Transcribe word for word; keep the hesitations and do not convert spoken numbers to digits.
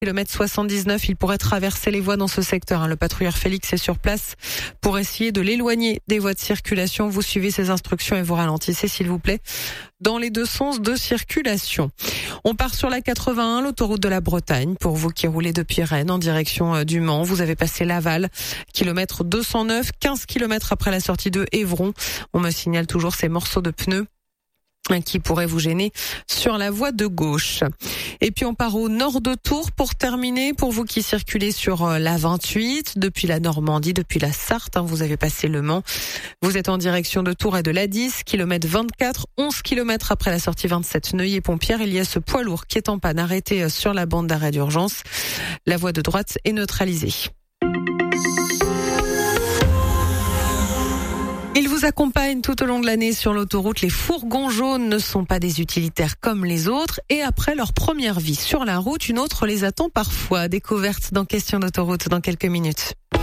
kilomètre soixante-dix-neuf, il pourrait traverser les voies dans ce secteur. Le patrouilleur Félix est sur place pour essayer de l'éloigner des voies de circulation. Vous suivez ces instructions et vous ralentissez, s'il vous plaît, dans les deux sens de circulation. On part sur la quatre-vingt-un, l'autoroute de la Bretagne. Pour vous qui roulez depuis Rennes en direction du Mans, vous avez passé Laval, kilomètre deux cent neuf, quinze kilomètres après la sortie de Évron. On me signale toujours ces morceaux de pneus qui pourrait vous gêner sur la voie de gauche. Et puis on part au nord de Tours pour terminer. Pour vous qui circulez sur la vingt-huit, depuis la Normandie, depuis la Sarthe, hein, vous avez passé Le Mans. Vous êtes en direction de Tours et de l'A dix, kilomètre vingt-quatre, onze kilomètres après la sortie vingt-sept Neuilly-Pompière. Il y a ce poids lourd qui est en panne arrêté sur la bande d'arrêt d'urgence. La voie de droite est neutralisée. Ils vous accompagnent tout au long de l'année sur l'autoroute. Les fourgons jaunes ne sont pas des utilitaires comme les autres. Et après leur première vie sur la route, une autre les attend parfois. Découverte dans Question d'autoroute dans quelques minutes.